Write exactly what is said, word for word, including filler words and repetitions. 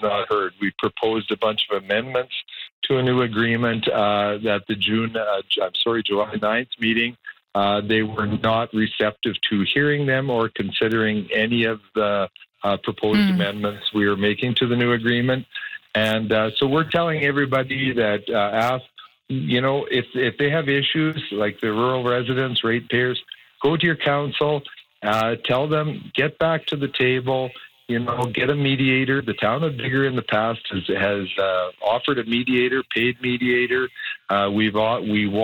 not heard. We proposed a bunch of amendments to a new agreement uh, at the June, uh, I'm sorry, July ninth meeting. Uh, they were not receptive to hearing them or considering any of the uh, proposed mm. amendments we were making to the new agreement. And uh, so we're telling everybody that uh, ask, you know, if if they have issues like the rural residents, ratepayers, go to your council, uh, tell them, get back to the table, you know, get a mediator. The town of Biggar in the past has, has uh, offered a mediator, paid mediator. Uh, we've we want